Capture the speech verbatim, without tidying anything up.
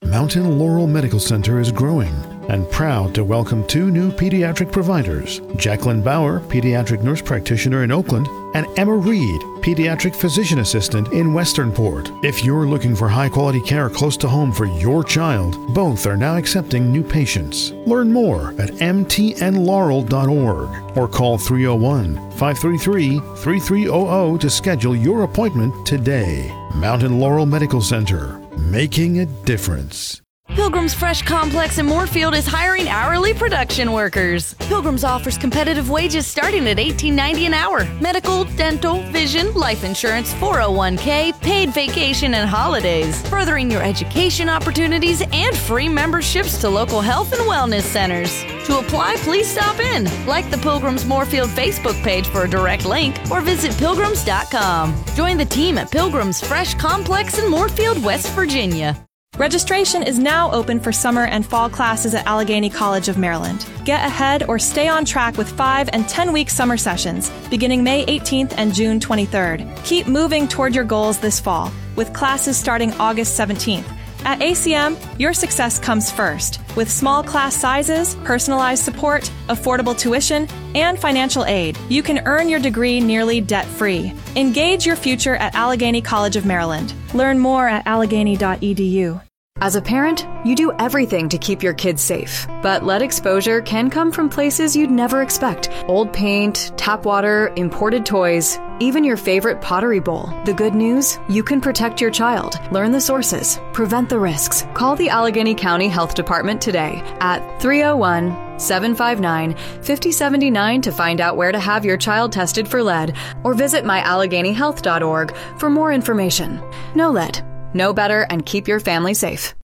Mountain Laurel Medical Center is growing and proud to welcome two new pediatric providers, Jacqueline Bauer, pediatric nurse practitioner in Oakland, and Emma Reed, pediatric physician assistant in Westernport. If you're looking for high-quality care close to home for your child, both are now accepting new patients. Learn more at m t n laurel dot org or call three oh one, five three three, three three zero zero to schedule your appointment today. Mountain Laurel Medical Center, making a difference. Pilgrim's Fresh Complex in Moorfield is hiring hourly production workers. Pilgrim's offers competitive wages starting at eighteen ninety an hour. Medical, dental, vision, life insurance, four oh one k, paid vacation, and holidays. Furthering your education opportunities and free memberships to local health and wellness centers. To apply, please stop in. Like the Pilgrim's Moorfield Facebook page for a direct link or visit pilgrims dot com. Join the team at Pilgrim's Fresh Complex in Moorfield, West Virginia. Registration is now open for summer and fall classes at Allegheny College of Maryland. Get ahead or stay on track with five and ten-week summer sessions beginning May eighteenth and June twenty-third. Keep moving toward your goals this fall with classes starting August seventeenth. At A C M, your success comes first with small class sizes, personalized support, affordable tuition, and financial aid. You can earn your degree nearly debt-free. Engage your future at Allegheny College of Maryland. Learn more at allegheny dot e d u. As a parent, you do everything to keep your kids safe. But lead exposure can come from places you'd never expect. Old paint, tap water, imported toys, even your favorite pottery bowl. The good news? You can protect your child. Learn the sources. Prevent the risks. Call the Allegheny County Health Department today at three oh one, seven five nine, five oh seven nine to find out where to have your child tested for lead, or visit my allegheny health dot org for more information. No lead. Know better and keep your family safe.